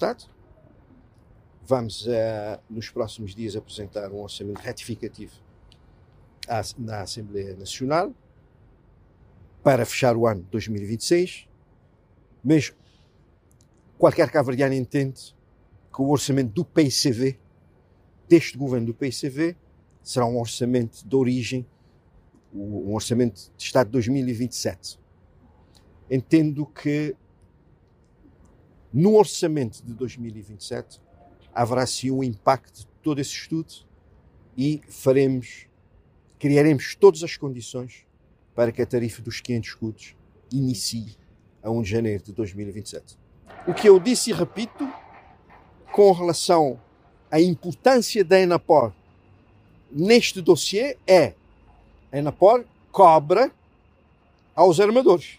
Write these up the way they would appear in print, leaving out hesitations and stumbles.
Estado. Vamos, nos próximos dias, apresentar um orçamento retificativo na Assembleia Nacional para fechar o ano de 2026. Mas qualquer cabo-verdiano entende que o orçamento do PICV, deste governo do PICV, será um orçamento de origem, um orçamento de Estado de 2027. Entendo que no orçamento de 2027 haverá sim um impacto de todo esse estudo e criaremos todas as condições para que a tarifa dos 500 escudos inicie a 1 de janeiro de 2027. O que eu disse e repito com relação à importância da ENAPOR neste dossiê é: a ENAPOR cobra aos armadores.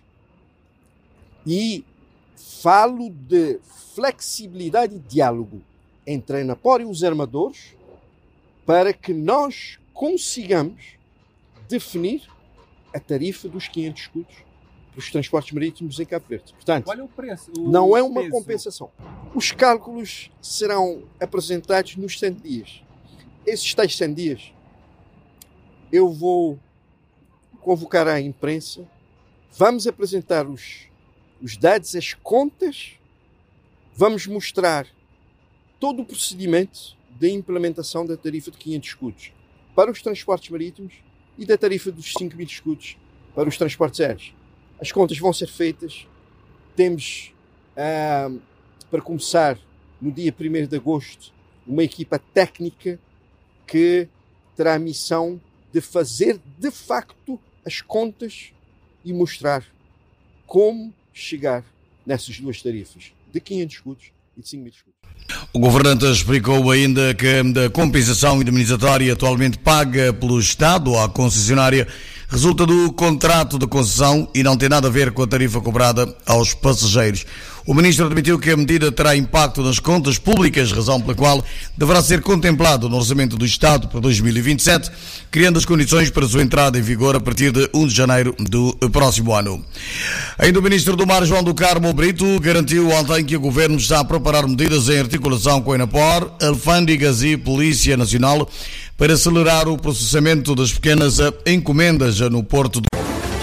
E falo de flexibilidade e diálogo entre a ENAPOR e os armadores para que nós consigamos definir a tarifa dos 500 escudos para os transportes marítimos em Cabo Verde. Portanto, qual é o preço? Não é uma compensação. Os cálculos serão apresentados nos 100 dias. Esses tais 100 dias, eu vou convocar a imprensa, vamos apresentar os dados, as contas, vamos mostrar todo o procedimento de implementação da tarifa de 500 escudos para os transportes marítimos e da tarifa dos 5.000 escudos para os transportes aéreos. As contas vão ser feitas. Temos, para começar, no dia 1º de agosto, uma equipa técnica que terá a missão de fazer, de facto, as contas e mostrar como chegar nessas duas tarifas, de 500 escudos e de 5.000 escudos. O governante explicou ainda que a compensação indemnizatória atualmente paga pelo Estado à concessionária resulta do contrato de concessão e não tem nada a ver com a tarifa cobrada aos passageiros. O ministro admitiu que a medida terá impacto nas contas públicas, razão pela qual deverá ser contemplado no orçamento do Estado para 2027, criando as condições para a sua entrada em vigor a partir de 1 de janeiro do próximo ano. Ainda o ministro do Mar, João do Carmo Brito, garantiu ontem que o governo está a preparar medidas em articulação com a ENAPOR, alfândegas e Polícia Nacional para acelerar o processamento das pequenas encomendas no Porto do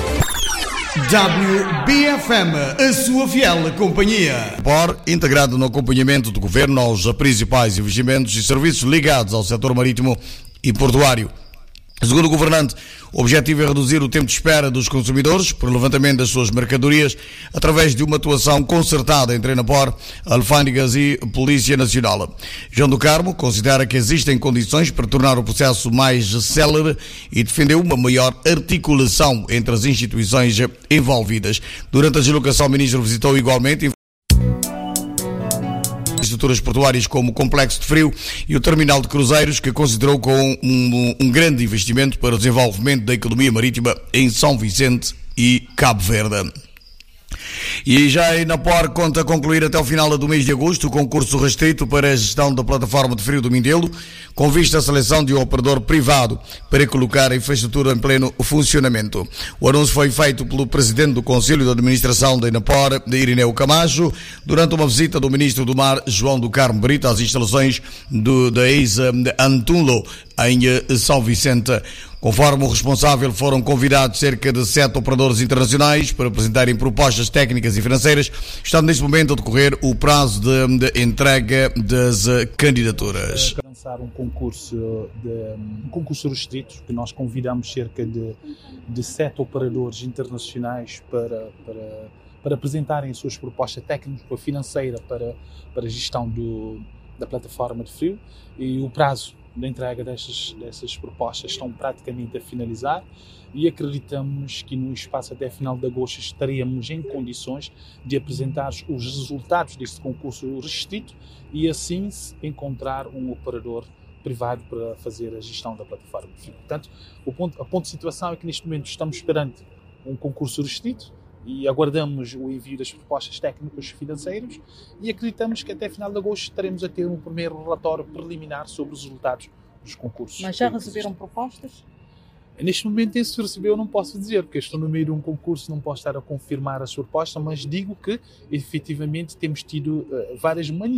WBFM, a sua fiel companhia. ENAPOR, integrado no acompanhamento do governo aos principais investimentos e serviços ligados ao setor marítimo e portuário. Segundo o governante, o objetivo é reduzir o tempo de espera dos consumidores por levantamento das suas mercadorias através de uma atuação concertada entre a ENAPOR, alfândegas e Polícia Nacional. João do Carmo considera que existem condições para tornar o processo mais célere e defendeu uma maior articulação entre as instituições envolvidas. Durante a deslocação, o ministro visitou igualmente estruturas portuárias como o Complexo de Frio e o Terminal de Cruzeiros, que considerou com um grande investimento para o desenvolvimento da economia marítima em São Vicente e Cabo Verde. E já a ENAPOR conta concluir até o final do mês de agosto o concurso restrito para a gestão da plataforma de frio do Mindelo, com vista à seleção de um operador privado para colocar a infraestrutura em pleno funcionamento. O anúncio foi feito pelo presidente do Conselho de Administração da ENAPOR, Irineu Camacho, durante uma visita do ministro do Mar, João do Carmo Brito, às instalações da EISA Antunlo, em São Vicente. Conforme o responsável, foram convidados cerca de 7 operadores internacionais para apresentarem propostas técnicas e financeiras, estando neste momento a decorrer o prazo de entrega das candidaturas. Lançar um concurso restrito, que nós convidamos cerca de 7 operadores internacionais para apresentarem as suas propostas técnicas e financeiras para a gestão da plataforma de frio, e o prazo da entrega dessas propostas estão praticamente a finalizar e acreditamos que no espaço até final de agosto estaremos em condições de apresentar os resultados deste concurso restrito e assim encontrar um operador privado para fazer a gestão da plataforma. Portanto, a ponto de situação é que neste momento estamos perante um concurso restrito e aguardamos o envio das propostas técnicas financeiras e acreditamos que até final de agosto estaremos a ter um primeiro relatório preliminar sobre os resultados dos concursos. Mas já receberam propostas? Neste momento, se recebeu, não posso dizer, porque estou no meio de um concurso, não posso estar a confirmar as propostas, mas digo que, efetivamente, temos tido várias manifestações